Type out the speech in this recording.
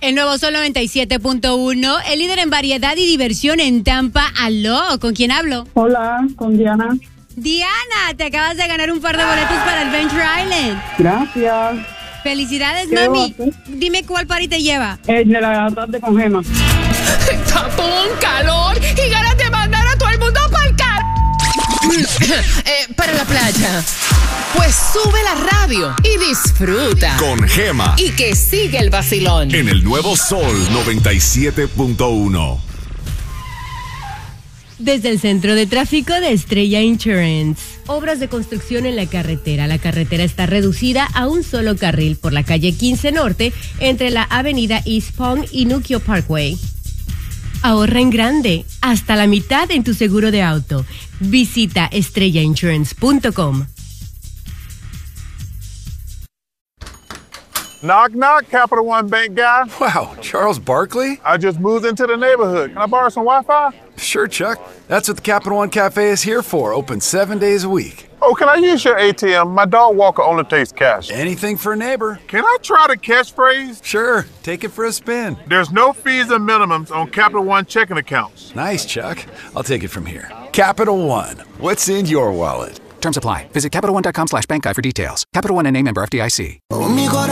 El nuevo Sol 97.1, el líder en variedad y diversión en Tampa. Aló, ¿con quién hablo? Hola, con Diana. Diana, te acabas de ganar un par de boletos para Adventure Island. Gracias. Felicidades, mami. Dime cuál party te lleva. El de la tarde con Gema. Tapón, calor y ganas de mandar a todo el mundo para la playa. Pues sube la radio y disfruta. Con Gema. Y que sigue el vacilón. En el nuevo Sol 97.1. Desde el Centro de Tráfico de Estrella Insurance. Obras de construcción en la carretera. La carretera está reducida a un solo carril por la calle 15 Norte entre la avenida East Palm y Nukio Parkway. Ahorra en grande, hasta la mitad en tu seguro de auto. Visita estrellainsurance.com. Knock, knock, Capital One Bank guy. Wow, Charles Barkley? I just moved into the neighborhood. Can I borrow some Wi-Fi? Sure, Chuck. That's what the Capital One Cafe is here for. Open 7 days a week. Oh, can I use your ATM? My dog walker only takes cash. Anything for a neighbor. Can I try the catchphrase? Sure, take it for a spin. There's no fees and minimums on Capital One checking accounts. Nice, Chuck. I'll take it from here. Capital One. What's in your wallet? Terms apply. Visit CapitalOne.com/bankguide for details. Capital One NA, member FDIC.